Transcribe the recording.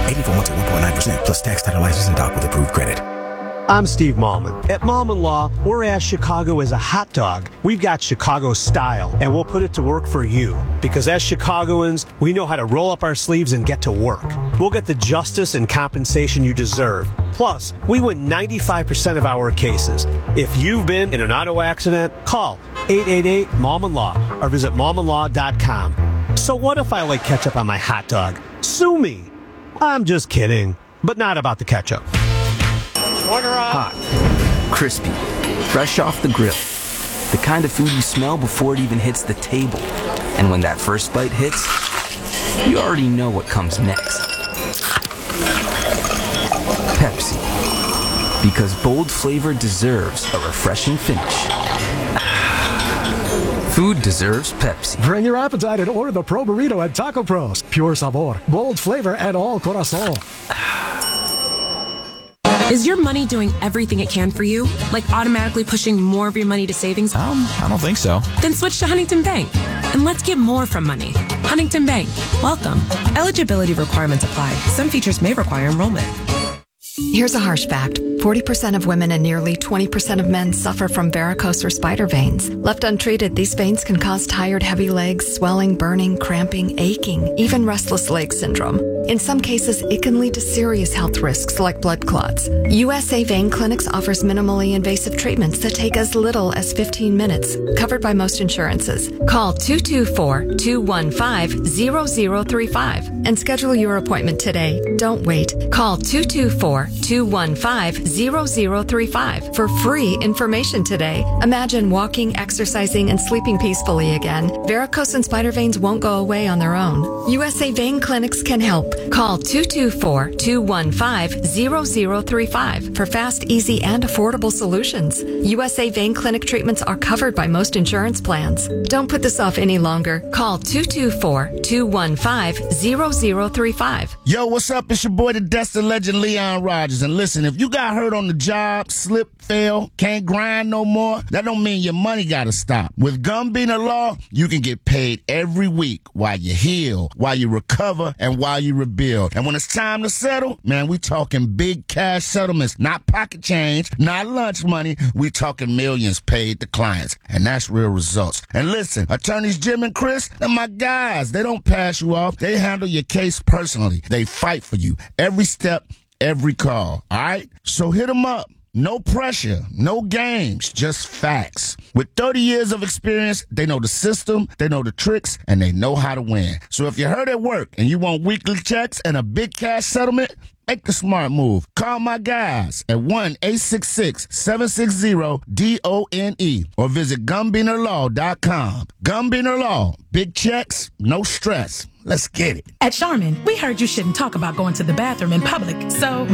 84 months at 1.9% plus tax, title, license, and doc with approved credit. I'm Steve Malman. At Malman Law, we're as Chicago as a hot dog. We've got Chicago style, and we'll put it to work for you. Because as Chicagoans, we know how to roll up our sleeves and get to work. We'll get the justice and compensation you deserve. Plus, we win 95% of our cases. If you've been in an auto accident, call 888-MALMAN-LAW or visit malmanlaw.com. So what if I like ketchup on my hot dog? Sue me. I'm just kidding, but not about the ketchup. Hot, crispy, fresh off the grill. The kind of food you smell before it even hits the table. And when that first bite hits, you already know what comes next. Pepsi. Because bold flavor deserves a refreshing finish. Food deserves Pepsi. Bring your appetite and order the Pro Burrito at Taco Pros. Pure sabor, bold flavor, and all corazon. Is your money doing everything it can for you? Like automatically pushing more of your money to savings? I don't think so. Then switch to Huntington Bank. And let's get more from money. Huntington Bank. Welcome. Eligibility requirements apply. Some features may require enrollment. Here's a harsh fact. 40% of women and nearly 20% of men suffer from varicose or spider veins. Left untreated, these veins can cause tired, heavy legs, swelling, burning, cramping, aching, even restless leg syndrome. In some cases, it can lead to serious health risks like blood clots. USA Vein Clinics offers minimally invasive treatments that take as little as 15 minutes, covered by most insurances. Call 224-215-0035 and schedule your appointment today. Don't wait. Call 224-215-0035 for free information today. Imagine walking, exercising, and sleeping peacefully again. Varicose and spider veins won't go away on their own. USA Vein Clinics can help. Call 224-215-0035 for fast, easy, and affordable solutions. USA Vein Clinic treatments are covered by most insurance plans. Don't put this off any longer. Call 224-215-0035. Yo, what's up? It's your boy, the Destin legend, Leon Rogers. And listen, if you got hurt on the job, slip, fell, can't grind no more, that don't mean your money gotta stop. With Gambino Law, you can get paid every week while you heal, while you recover, and while you rebuild. And when it's time to settle, man, we talking big cash settlements, not pocket change, not lunch money. We talking millions paid to clients. And that's real results. And listen, attorneys Jim and Chris, they're my guys. They don't pass you off. They handle your case personally. They fight for you every step, every call. All right? So hit them up. No pressure, no games, just facts. With 30 years of experience, they know the system, they know the tricks, and they know how to win. So if you're hurt at work and you want weekly checks and a big cash settlement, make the smart move. Call my guys at 1-866-760-DONE or visit GambinoLaw.com. Gambino Law, big checks, no stress. Let's get it. At Charmin, we heard you shouldn't talk about going to the bathroom in public, so